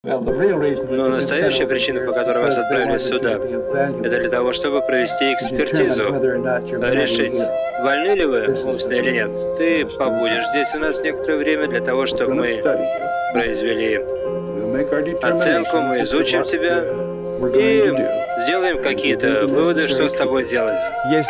Но настоящая причина, по которой вас отправили сюда, это для того, чтобы провести экспертизу, решить, больны ли вы умственно или нет. Ты побудешь здесь у нас некоторое время для того, чтобы мы произвели оценку, мы изучим тебя и сделаем какие-то выводы, что с тобой делать.